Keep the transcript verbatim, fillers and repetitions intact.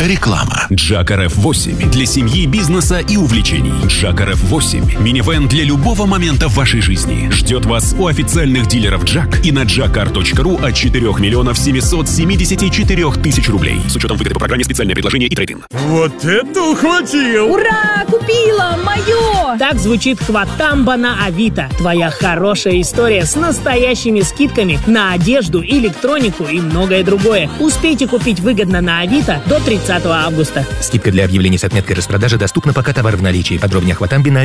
Реклама. Джак эр эф восемь для семьи, бизнеса и увлечений. Джак эр эф восемь – минивэн для любого момента в вашей жизни. Ждет вас у официальных дилеров Джак и на джакар точка ру от четырех миллионов семисот семидесяти четырёх тысяч рублей. С учетом выгоды по программе «Специальное предложение» и трейд-ин. Вот это ухватил! Ура! Купила! Мое! Так звучит хватамба на Авито. Твоя хорошая история с настоящими скидками на одежду, электронику и многое другое. Успейте купить выгодно на Авито до тридцатого августа. Скидка для объявлений с отметкой распродажи доступна, пока товар в наличии. Подробнее о хватамбе на